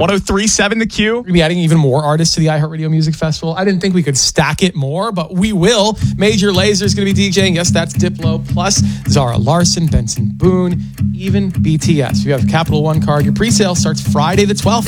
103.7 The Q. We're going to be adding even more artists to the iHeartRadio Music Festival. I didn't think we could stack it more, but we will. Major Lazer is going to be DJing. Yes, that's Diplo. Plus Zara Larson, Benson Boone, even BTS. If you have a Capital One card, your pre-sale starts Friday the 12th.